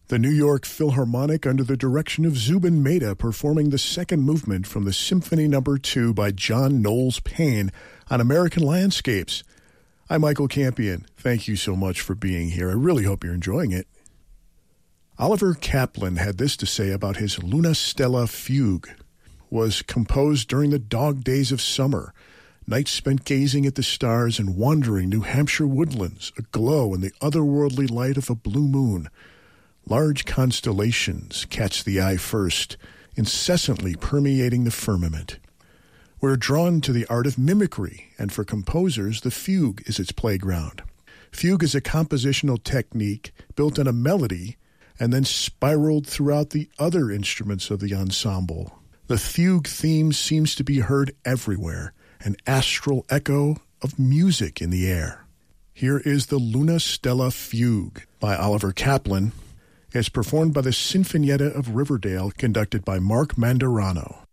The New York Philharmonic under the direction of Zubin Mehta performing the second movement from the Symphony No. 2 by John Knowles Payne on American Landscapes. I'm Michael Campion. Thank you so much for being here. I really hope you're enjoying it. Oliver Kaplan had this to say about his Luna Stella Fugue. Was composed during the dog days of summer, nights spent gazing at the stars and wandering New Hampshire woodlands, aglow in the otherworldly light of a blue moon. Large constellations catch the eye first, incessantly permeating the firmament. We're drawn to the art of mimicry, and for composers, the fugue is its playground. Fugue is a compositional technique built on a melody and then spiraled throughout the other instruments of the ensemble. The fugue theme seems to be heard everywhere, an astral echo of music in the air. Here is the Luna Stella Fugue by Oliver Kaplan. It's performed by the Sinfonietta of Riverdale, conducted by Mark Mandarano.